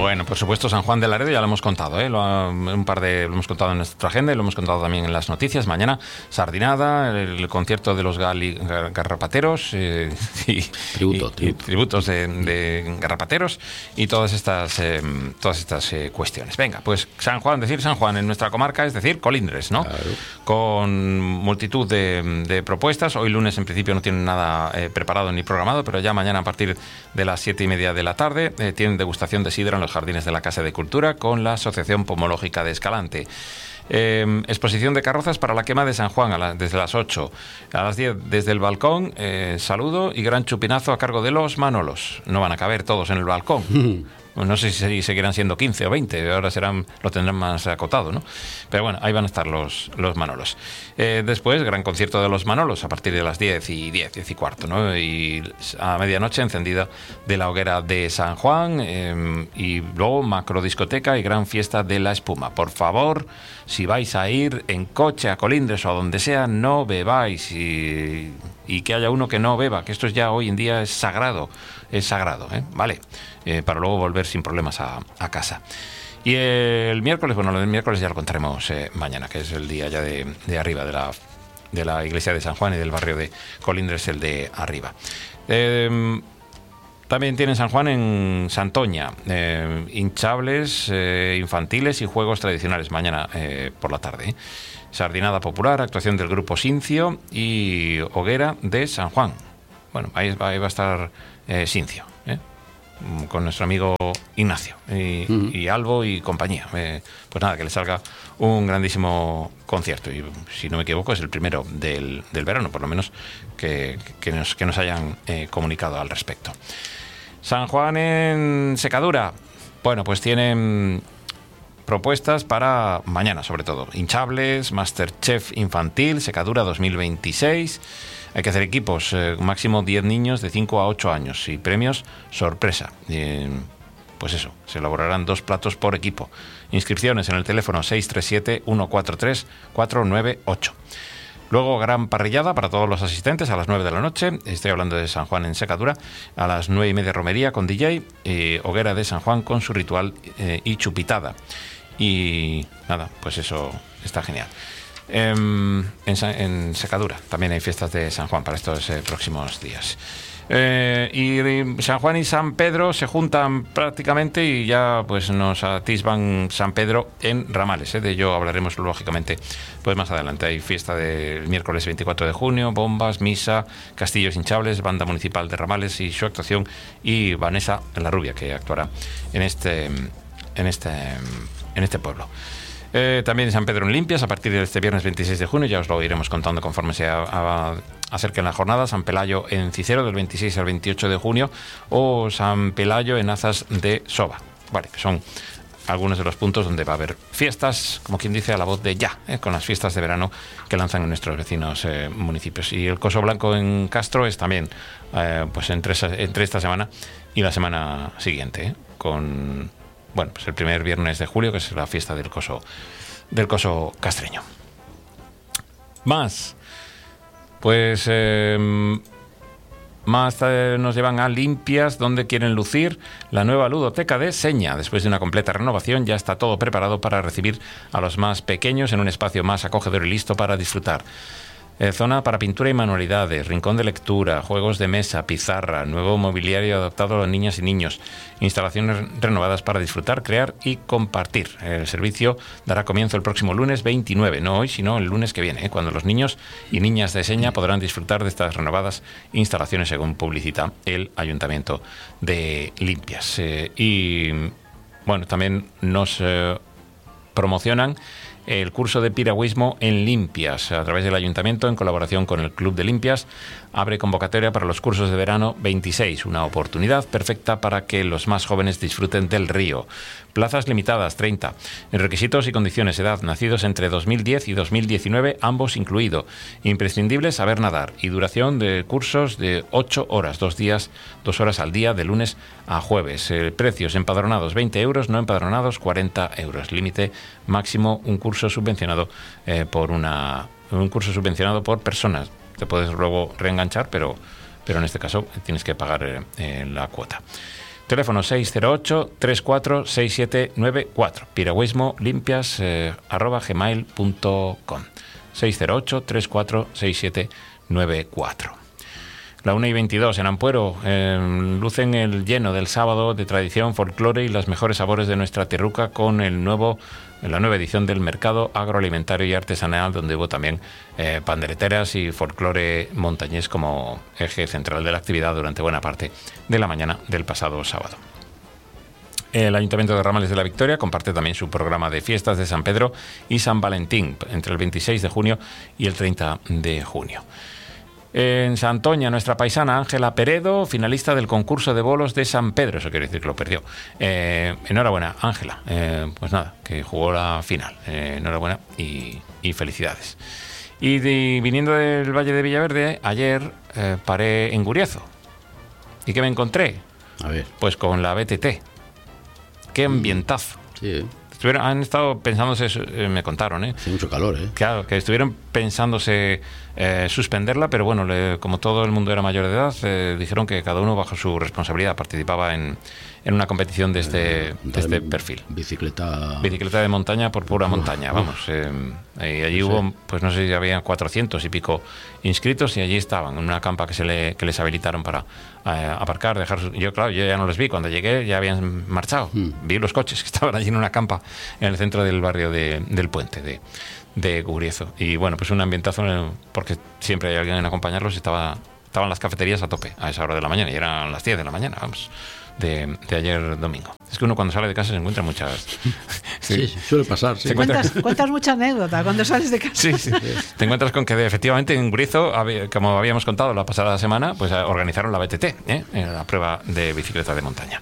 Bueno, por supuesto, San Juan de Laredo ya lo hemos contado, ¿eh? Lo hemos contado en nuestra agenda y lo hemos contado también en las noticias. Mañana, sardinada, el concierto de los garrapateros y tributos de garrapateros y todas estas cuestiones. Venga, pues San Juan, decir San Juan en nuestra comarca es decir Colindres, ¿no? Claro. Con multitud de propuestas. Hoy lunes en principio no tienen nada preparado ni programado, pero ya mañana a partir de las 7:30 de la tarde tienen degustación de sidra en los jardines de la Casa de Cultura con la Asociación Pomológica de Escalante. Exposición de carrozas para la quema de San Juan desde las 8 a las 10 desde el balcón, saludo y gran chupinazo a cargo de los Manolos. No van a caber todos en el balcón. No sé si seguirán siendo 15 o 20, ahora lo tendrán más acotado, ¿no? Pero bueno, ahí van a estar los Manolos. Después, gran concierto de los Manolos a partir de las 10 y cuarto, ¿no? Y a medianoche, encendida de la hoguera de San Juan, y luego macrodiscoteca y gran fiesta de la espuma. Por favor, si vais a ir en coche a Colindres o a donde sea, no bebáis y que haya uno que no beba, que esto ya hoy en día es sagrado, ¿vale? Para luego volver sin problemas a casa. Y el miércoles, bueno, el miércoles ya lo contaremos mañana, que es el día ya de arriba de la iglesia de San Juan y del barrio de Colindres, el de arriba. También tiene San Juan en Santoña, hinchables infantiles y juegos tradicionales mañana por la tarde. Sardinada popular, actuación del grupo Sincio y hoguera de San Juan. Bueno, ahí va a estar Sincio, con nuestro amigo Ignacio y Albo y compañía. Pues nada, que le salga un grandísimo concierto y, si no me equivoco, es el primero del verano, por lo menos que nos hayan comunicado al respecto. San Juan en Secadura, bueno, pues tienen propuestas para mañana, sobre todo hinchables, Masterchef infantil, Secadura 2026. Hay que hacer equipos, máximo 10 niños de 5 a 8 años y premios sorpresa. Pues eso, se elaborarán 2 platos por equipo. Inscripciones en el teléfono 637-143-498. Luego, gran parrillada para todos los asistentes a las 9 de la noche. Estoy hablando de San Juan en Secadura. A las 9:30 romería con DJ. Hoguera de San Juan con su ritual y chupitada. Y nada, pues eso está genial. En Secadura también hay fiestas de San Juan para estos próximos días. Y San Juan y San Pedro se juntan prácticamente y ya pues nos atisban San Pedro en Ramales. De ello hablaremos lógicamente pues más adelante. Hay fiesta del miércoles 24 de junio, bombas, misa, castillos hinchables, banda municipal de Ramales y su actuación, y Vanessa la Rubia, que actuará en este pueblo. También San Pedro en Limpias a partir de este viernes 26 de junio, ya os lo iremos contando conforme se acerquen la jornada. San Pelayo en Cicero del 26 al 28 de junio o San Pelayo en Azas de Soba. Vale, que son algunos de los puntos donde va a haber fiestas, como quien dice, a la voz de ya, con las fiestas de verano que lanzan en nuestros vecinos municipios. Y el Coso Blanco en Castro es también pues entre esta semana y la semana siguiente, con pues el primer viernes de julio, que es la fiesta del coso castreño. Más nos llevan a Limpias, donde quieren lucir la nueva ludoteca de Seña. Después de una completa renovación, ya está todo preparado para recibir a los más pequeños en un espacio más acogedor y listo para disfrutar. Zona para pintura y manualidades, rincón de lectura, juegos de mesa, pizarra, nuevo mobiliario adaptado a las niñas y niños, instalaciones renovadas para disfrutar, crear y compartir. El servicio dará comienzo el próximo lunes 29, no hoy, sino el lunes que viene, cuando los niños y niñas de Seña podrán disfrutar de estas renovadas instalaciones, según publicita el Ayuntamiento de Limpias. Y bueno, también nos promocionan el curso de piragüismo en Limpias a través del Ayuntamiento, en colaboración con el Club de Limpias. Abre convocatoria para los cursos de verano 26, una oportunidad perfecta para que los más jóvenes disfruten del río. Plazas limitadas, 30. En requisitos y condiciones: edad, nacidos entre 2010 y 2019, ambos incluido. Imprescindible saber nadar, y duración de cursos de 8 horas, 2 horas al día, de lunes a jueves. Precios: empadronados 20 euros, no empadronados 40 euros. Límite máximo un curso subvencionado por personas. Te puedes luego reenganchar, pero en este caso tienes que pagar la cuota. Teléfono 608-346794. piragüismolimpias @gmail.com. 608-346794. La 1:22 en Ampuero lucen el lleno del sábado de tradición, folclore y las mejores sabores de nuestra tierruca con la nueva edición del mercado agroalimentario y artesanal, donde hubo también pandereteras y folclore montañés como eje central de la actividad durante buena parte de la mañana del pasado sábado. El Ayuntamiento de Ramales de la Victoria comparte también su programa de fiestas de San Pedro y San Valentín entre el 26 de junio y el 30 de junio. En Santoña, nuestra paisana Ángela Peredo, finalista del concurso de bolos de San Pedro, eso quiere decir que lo perdió. Enhorabuena, Ángela. Pues nada, que jugó la final. Enhorabuena y felicidades. Y viniendo del Valle de Villaverde, ayer paré en Guriezo. ¿Y qué me encontré? A ver. Pues con la BTT. ¡Qué ambientazo! Sí. Han estado pensándose, me contaron, Hace mucho calor, Claro, que estuvieron pensándose suspenderla, pero bueno, como todo el mundo era mayor de edad, dijeron que cada uno bajo su responsabilidad participaba en una competición de este perfil. Bicicleta de montaña por pura montaña, vamos. Y allí hubo, pues no sé si había 400 y pico inscritos y allí estaban, en una campa que les habilitaron para aparcar, yo ya no les vi, cuando llegué ya habían marchado. Vi los coches que estaban allí en una campa en el centro del barrio del Puente de Guriezo. Y bueno, pues un ambientazo, porque siempre hay alguien en acompañarlos y estaban las cafeterías a tope a esa hora de la mañana, y eran las 10 de la mañana, vamos, de ayer domingo. Es que uno cuando sale de casa se encuentra muchas... Sí, suele pasar, sí. Cuentas mucha anécdota cuando sales de casa. Sí. Te encuentras con que efectivamente en Guriezo, como habíamos contado la pasada semana, pues organizaron la BTT, la prueba de bicicleta de montaña.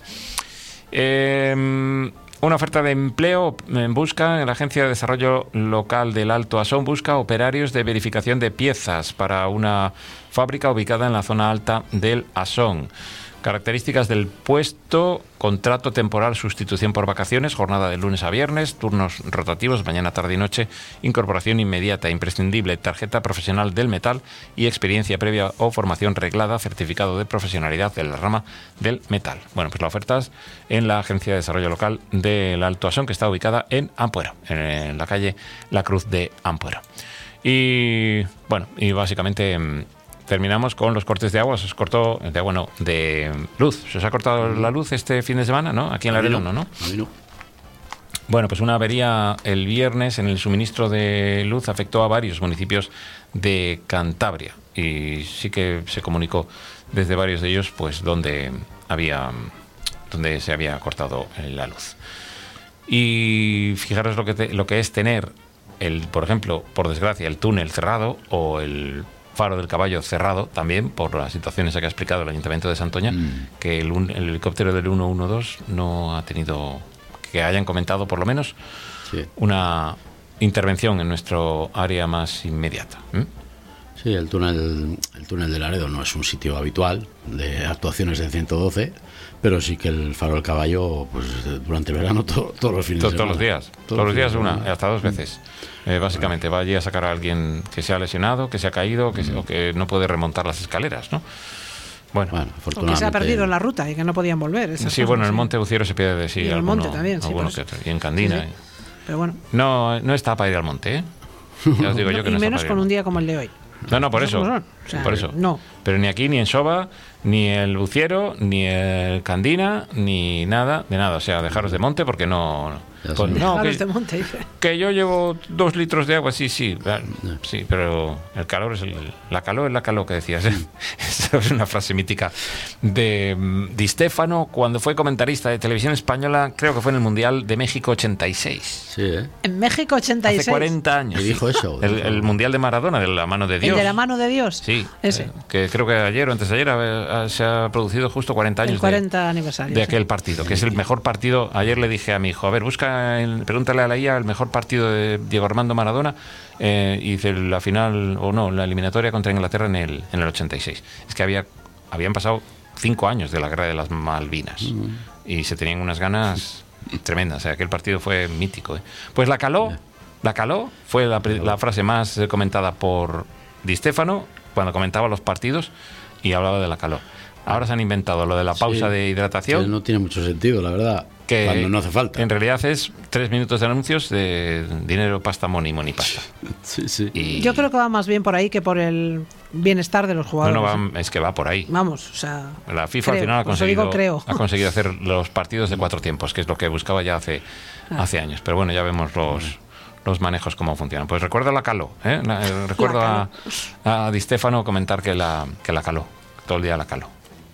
Una oferta de empleo en la Agencia de Desarrollo Local del Alto Asón busca operarios de verificación de piezas para una fábrica ubicada en la zona alta del Asón. Características del puesto: contrato temporal, sustitución por vacaciones, jornada de lunes a viernes, turnos rotativos, mañana, tarde y noche, incorporación inmediata, imprescindible, tarjeta profesional del metal y experiencia previa o formación reglada, certificado de profesionalidad de la rama del metal. Bueno, pues la oferta es en la Agencia de Desarrollo Local del Alto Asón, que está ubicada en Ampuero, en la calle La Cruz de Ampuero. Y bueno, y básicamente... terminamos con los cortes de agua. Se os cortó de agua, no, de luz. ¿Se os ha cortado la luz este fin de semana, no? Aquí en la Arena, ¿no? A mí no. Bueno, pues una avería el viernes en el suministro de luz afectó a varios municipios de Cantabria, y sí que se comunicó desde varios de ellos, pues donde se había cortado la luz. Y fijaros lo que es tener por ejemplo, por desgracia, el túnel cerrado o el Faro del Caballo cerrado también por las situaciones que ha explicado el Ayuntamiento de Santoña, que el helicóptero del 112 no ha tenido, que hayan comentado por lo menos, una intervención en nuestro área más inmediata. Sí, el túnel de Laredo no es un sitio habitual de actuaciones de 112, pero sí que el Faro del Caballo, pues durante el verano todos los fines de semana. Todos los días una, hasta 2 veces. Básicamente va allí a sacar a alguien que se ha lesionado, que se ha caído, o que no puede remontar las escaleras, ¿no? Bueno, o que se ha perdido en la ruta y que no podían volver. Sí, bueno, en el Monte Uciero se pierde, sí. Y en el Monte también, sí. Y en Candina. Sí. Pero bueno. No está para ir al monte, Ya os digo yo que no y está menos para ir con un día como el de hoy. No, por eso. Por eso. No. Pero ni aquí, ni en Soba, ni el Uciero, ni el Candina, ni nada, de nada. O sea, dejaros de monte porque no... Pues no, que yo llevo 2 litros de agua, sí, pero el calor es la calor que decías. Esa es una frase mítica de Di Stéfano cuando fue comentarista de televisión española, creo que fue en el Mundial de México 86. Sí, En México 86. Hace 40 años. ¿Y dijo eso? El Mundial de Maradona, de la mano de Dios. ¿El de la mano de Dios? Sí. Ese. Que creo que ayer o antes de ayer se ha producido justo 40 años. El 40 aniversario. De aquel partido, que es el mejor partido. Ayer le dije a mi hijo, a ver, pregúntale a la IA el mejor partido de Diego Armando Maradona, y dice la final, o no, la eliminatoria contra Inglaterra en el 86. Es que habían pasado 5 años de la guerra de las Malvinas y se tenían unas ganas tremendas. O sea, aquel partido fue mítico. Pues la caló fue la frase más comentada por Di Stéfano cuando comentaba los partidos y hablaba de la caló. Ahora se han inventado lo de la pausa Sí, de que hidratación. no tiene mucho sentido, la verdad, Que cuando no hace falta. En realidad es 3 minutos de anuncios de dinero, pasta, money, pasta. Sí, sí. Y Yo creo que va más bien por ahí que por el bienestar de los no, jugadores. es que va por ahí. Vamos, o sea. La FIFA al creo, final por eso digo creo. ha conseguido hacer los partidos de 4 tiempos, que es lo que buscaba ya hace años. Pero bueno, ya vemos los manejos cómo funcionan. Pues recuerdo la caló, ¿eh? Recuerdo a Di Stéfano comentar que la caló, todo el día la caló.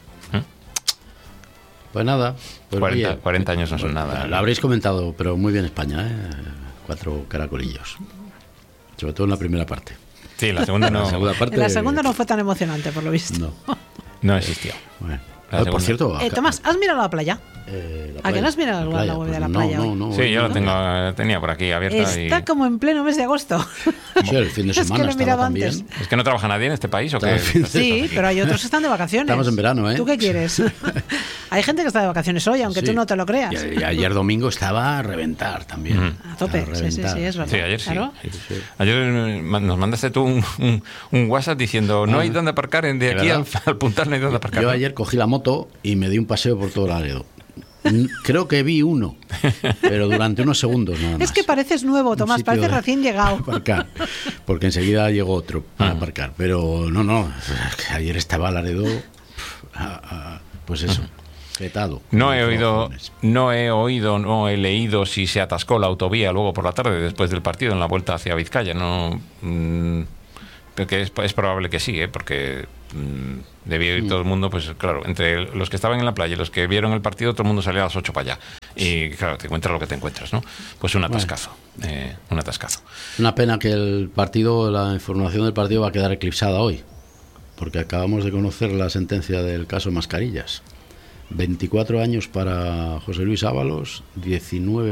Pues nada. Pues 40 años no son nada. Lo habréis comentado, pero muy bien España, ¿eh? 4 caracolillos. Sobre todo en la primera parte. Sí, la segunda no, La segunda parte, En la segunda no fue tan emocionante, por lo visto. No. no existió. Bueno. La Por segunda. cierto... Tomás, ¿has mirado la playa? la ¿A que no has mirado la web de la playa hoy? No, Sí, yo no. la tenía por aquí abierta. Está como en pleno mes de agosto. Sí, el fin de Es que semana lo he estaba mirado también. antes. ¿Es que no trabaja nadie en este país o Estaba qué? el fin de- Sí, pero hay otros que están de vacaciones. Estamos en verano, ¿eh? ¿Tú qué quieres? Hay gente que está de vacaciones hoy, aunque Sí. tú no te lo creas. Y ayer domingo estaba a reventar también. A tope, Estaba a sí, reventar. es verdad. Sí, ayer sí. Claro. Ayer nos mandaste tú un WhatsApp diciendo no hay dónde aparcar de aquí ¿verdad? al Puntal, no hay dónde aparcar. Yo ¿no? ayer cogí la moto y me di un paseo por todo Laredo. Creo que vi uno, pero durante unos segundos nada más. Es que pareces nuevo, Un Tomás, sitio pareces de- recién llegado. aparcar, porque enseguida llegó otro para aparcar. Pero no, es que ayer estaba Laredo, pues eso, petado. No Como he oído, cojones. no he leído si se atascó la autovía luego por la tarde después del partido en la vuelta hacia Vizcaya. No, porque es probable que sí, porque debía ir todo el mundo, pues claro, entre los que estaban en la playa y los que vieron el partido, todo el mundo salía a las 8 para allá. Y claro, te encuentras lo que te encuentras, ¿no? Pues un atascazo, un atascazo. Una pena que el partido, la información del partido va a quedar eclipsada hoy, porque acabamos de conocer la sentencia del caso Mascarillas. 24 años para José Luis Ábalos, 19